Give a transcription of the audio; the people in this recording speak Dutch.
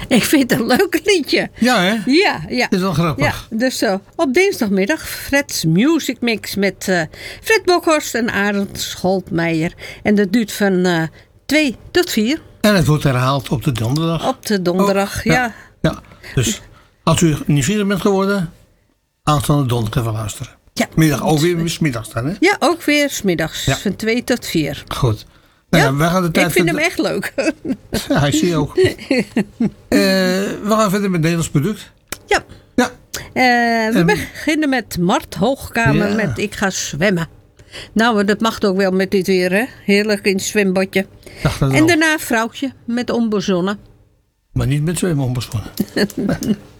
Ik vind het een leuk liedje. Ja, hè? Ja. Dat is wel grappig. Ja, dus op dinsdagmiddag Fred's Music Mix met Fred Bokhorst en Arend Scholtmeijer. En dat duurt van 2 tot 4. En het wordt herhaald op de donderdag. Op de donderdag, ja. Dus als u nieuwsgierig bent geworden, aanstaande donderdag even luisteren. Ja. Middag, ook weer 's middags dan, hè? Ja, ook weer 's middags, van 2 tot 4. Goed. Nou wij gaan de tijd ik vind hem echt leuk. Ja, hij zie je ook. We gaan verder met Nederlands product. Ja. We beginnen met Mart Hoogkamer met Ik ga zwemmen. Nou, dat mag ook wel met dit weer, hè? Heerlijk in het zwembadje. En daarna Vrouwtje met Onbezonnen. Maar niet met zwemmen onbezonnen.